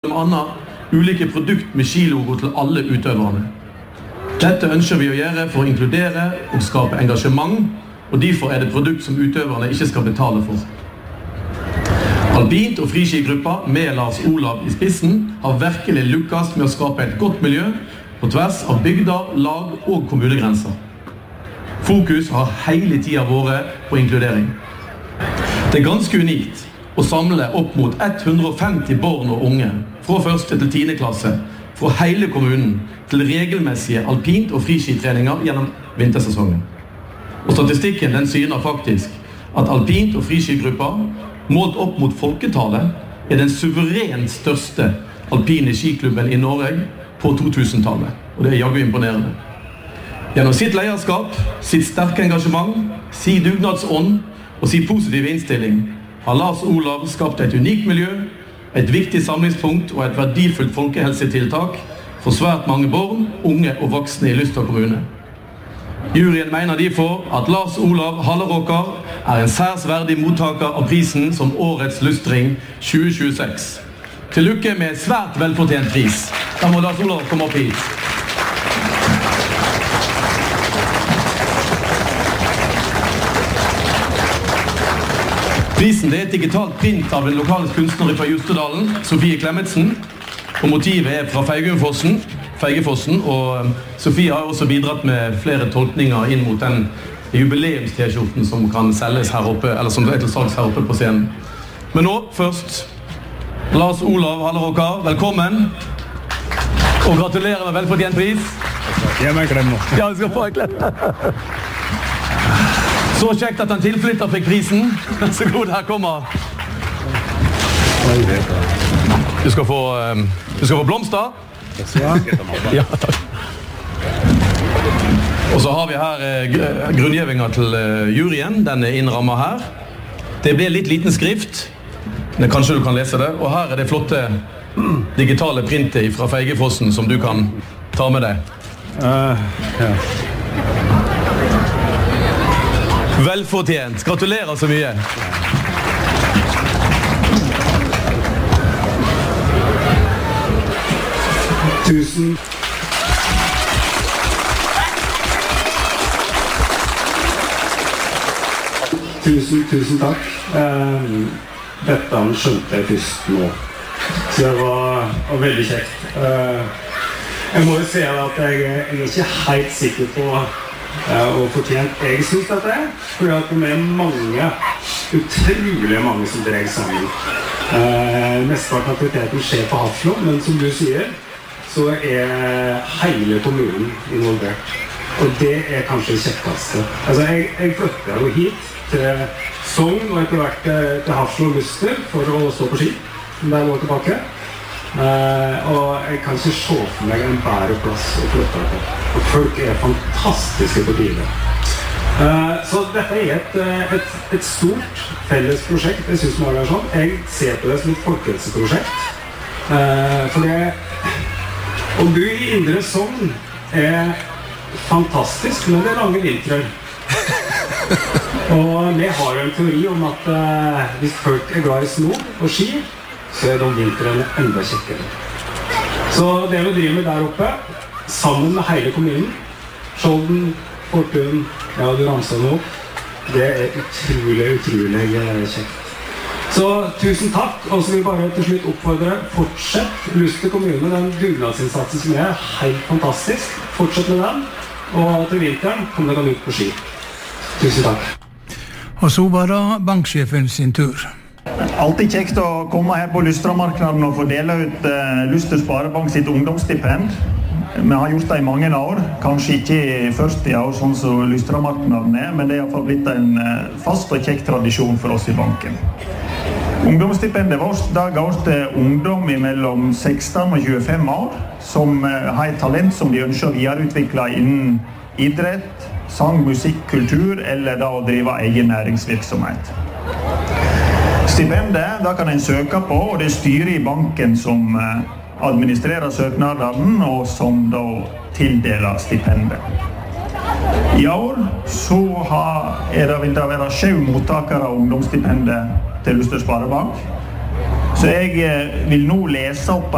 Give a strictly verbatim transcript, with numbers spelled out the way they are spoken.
blant annet ulike produkt med skilogo til alle utøverne. Dette ønsker vi å gjøre for å inkludere og skape engasjement, og derfor er det produkt som utøverne ikke skal betale for. Alpint og friskigruppa med Lars Olav i spissen har virkelig lykkes med å skape et godt miljø på tvers av bygder, lag og kommunegrenser. Fokus har hele tiden vært på inkludering. Det er ganske unikt å samle opp mot hundre og femti barn og unge fra første til tiende klasse fra hele kommunen til regelmessige alpint- og friskitreninger gjennom vintersesongen. Og statistikken den syner faktisk at alpint- og friskigruppa målt opp mot folketallet er den suverent største alpine skiklubben i Norge på to tusen-tallet. Og det er jaggu imponerende. Gjennom sitt leierskap, sitt sterke engasjement, sin dugnadsånd og sin positive innstilling har Lars Olav skapt et unikt miljø, et viktig samlingspunkt og et verdifullt folkehelsetiltak for svært mange barn, unge og voksne i Luster kommune. Juryen mener derfor at Lars Olav Halleråker er en særs verdig mottaker av prisen som Årets Lustring tjue tjueseks. Til lykke med svært velfortjent pris. Da må Lars Olav komme opp hit. Prisen det er et digitalt print av en lokal kunstner fra Justedalen, Sofie Klemmetsen, og motivet er fra Feigefossen, Feigefossen, og Sofie har også bidratt med flere tolkninger inn mot den jubileums-t-skjorten som kan selges her oppe, eller som er til salgs her oppe på scenen. Men nå, først, Lars Olav Halleråker, velkommen, og gratulerer med velfortjent pris. Gi meg en klem nå. Ja, du skal få en klem. Så kjekt at han tilflytter fikk prisen. Så god, her kommer. Du skal få, du skal få blomster. Ja, takk. Og så har vi her grunngjevinga til juryen. Den er innrammet her. Det blir litt liten skrift. Men kanskje du kan lese det. Og her er det flotte digitale printet fra Feigefossen som du kan ta med deg. Uh, ja. Velfortjent. Gratulerer så mye. Tusen. Tusen, tusen takk. Um, dette skjønte jeg først nå. Så det var, var veldig kjekt. Uh, jeg må jo si at jeg, jeg er ikke helt sikker på Uh, og fortjent jeg synes dette er, fordi at det er mange, utrolig mange som dreier sammen. Uh, Mesteparten av aktiviteten skjer på Hafslå, men som du sier, så er hele kommunen involvert. Og det er kanskje det kjekkeste. Altså, jeg, jeg flyttet jo hit til Sogn og etter hvert til Hafslå og Luster for å stå på ski, som der lå tilbake. Uh, og jeg kan ikke se for meg en bedre plass å flytte på. Og folk er fantastiske på bilen. Uh, så dette er et, et, et stort felles prosjekt, jeg synes det er sånn. Jeg ser på det som et folkehelseprosjekt. Uh, for det å bo i Indre Sogn er fantastisk, men det er lange vintrer. Og vi har jo en teori om at uh, hvis folk er glad i sno og ski, så er de vintrene enda kjekkere. Så det vi driver med der oppe, sammen med hele kommunen, Skjolden, Fortun, ja, du ramser nå opp, det er utrolig, utrolig kjekt. Så tusen takk, og så vil jeg bare til slutt oppfordre, fortsett Luster kommune, den dugnadsinnsatsen som er helt fantastisk. Fortsett med den, og til vinteren kommer dere ut på ski. Tusen takk. Og så var det banksjefen sin tur. Alltid kjekt å komme her på Lustramarknaden og få dele ut uh, Luster Sparebank sitt ungdomsstipend. Vi har gjort det i mange år, kanskje ikke i førti år sånn som Lustramarknaden er, men det er i hvert fall blitt en uh, fast og kjekk tradisjon for oss i banken. Ungdomsstipendet vårt da går til ungdom mellom seksten og tjuefem år som uh, har et talent som de ønsker å videreutvikle innen idrett, sang, musikk, kultur eller da å drive egen næringsvirksomhet. Stipendet da kan en søke på, og det er styret i banken som administrerer søknaden og som da tildeler stipendet. I år så har, er det vil det være sju mottakere av ungdomsstipendet til Luster Sparebank. Så jeg vil nå lese opp